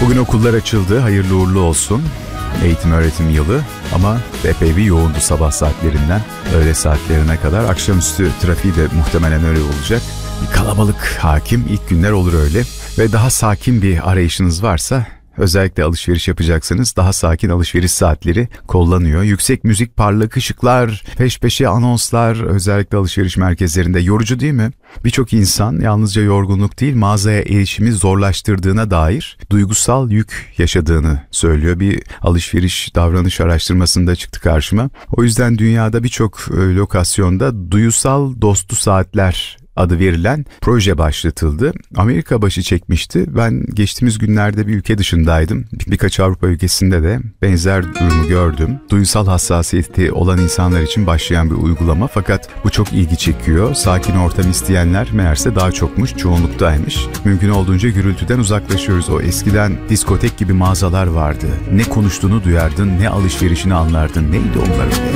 Bugün okullar açıldı, hayırlı uğurlu olsun. Eğitim öğretim yılı ama epey bir yoğundu sabah saatlerinden öğle saatlerine kadar. Akşamüstü trafiği de muhtemelen öyle olacak. Bir kalabalık hakim, ilk günler olur öyle. Ve daha sakin bir arayışınız varsa, özellikle alışveriş yapacaksanız daha sakin alışveriş saatleri kullanıyor. Yüksek müzik, parlak ışıklar, peş peşe anonslar özellikle alışveriş merkezlerinde yorucu değil mi? Birçok insan yalnızca yorgunluk değil mağazaya erişimi zorlaştırdığına dair duygusal yük yaşadığını söylüyor. Bir alışveriş davranış araştırmasında çıktı karşıma. O yüzden dünyada birçok lokasyonda duyusal dostu saatler adı verilen proje başlatıldı. Amerika başı çekmişti. Ben geçtiğimiz günlerde bir ülke dışındaydım. Birkaç Avrupa ülkesinde de benzer durumu gördüm. Duysal hassasiyeti olan insanlar için başlayan bir uygulama. Fakat bu çok ilgi çekiyor. Sakin ortam isteyenler meğerse daha çokmuş, çoğunluktaymış. Mümkün olduğunca gürültüden uzaklaşıyoruz. O eskiden diskotek gibi mağazalar vardı. Ne konuştuğunu duyardın, ne alışverişini anlardın. Neydi onların?